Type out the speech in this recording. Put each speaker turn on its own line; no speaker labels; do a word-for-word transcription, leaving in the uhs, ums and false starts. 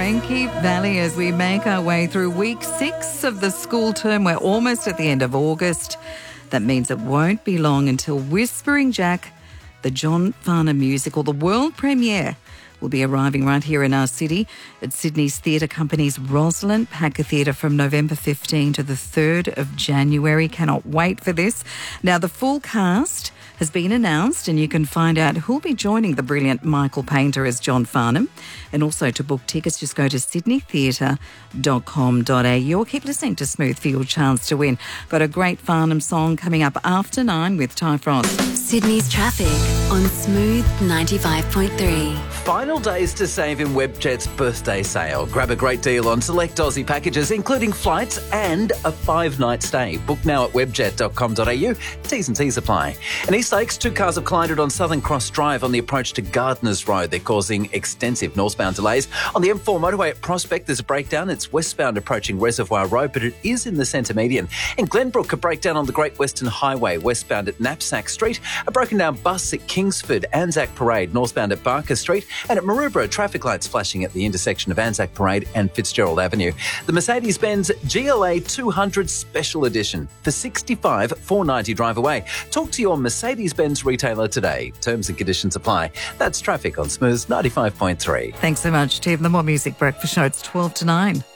Frankie Valli as we make our way through week six of the school term. We're almost at the end of August. That means it won't be long until Whispering Jack, the John Farnham musical, the world premiere, will be arriving right here in our city at Sydney's Theatre Company's Rosalind Packer Theatre from November fifteenth to the third of January. Cannot wait for this. Now, the full cast has been announced and you can find out who'll be joining the brilliant Michael Painter as John Farnham. And also to book tickets, just go to sydney theatre dot com dot a u or keep listening to Smooth for your chance to win. Got a great Farnham song coming up after nine with Ty Frost.
Sydney's traffic on Smooth ninety-five point three.
Final days to save in Webjet's birthday sale. Grab a great deal on select Aussie packages, including flights and a five-night stay. Book now at webjet dot com dot a u. T's and C's apply. In East Lakes, two cars have collided on Southern Cross Drive on the approach to Gardners Road. They're causing extensive northbound delays. On the M four motorway at Prospect, there's a breakdown. It's westbound approaching Reservoir Road, but it is in the centre median. In Glenbrook, a breakdown on the Great Western Highway, westbound at Knapsack Street. A broken down bus at Kingsford, Anzac Parade, northbound at Barker Street. And at Maroubra, traffic lights flashing at the intersection of Anzac Parade and Fitzgerald Avenue. The Mercedes-Benz G L A two hundred Special Edition for sixty-five thousand four hundred ninety drive away. Talk to your Mercedes-Benz retailer today. Terms and conditions apply. That's traffic on Smooth ninety-five point three.
Thanks so much, Tim. The More Music Breakfast Show, it's twelve to nine.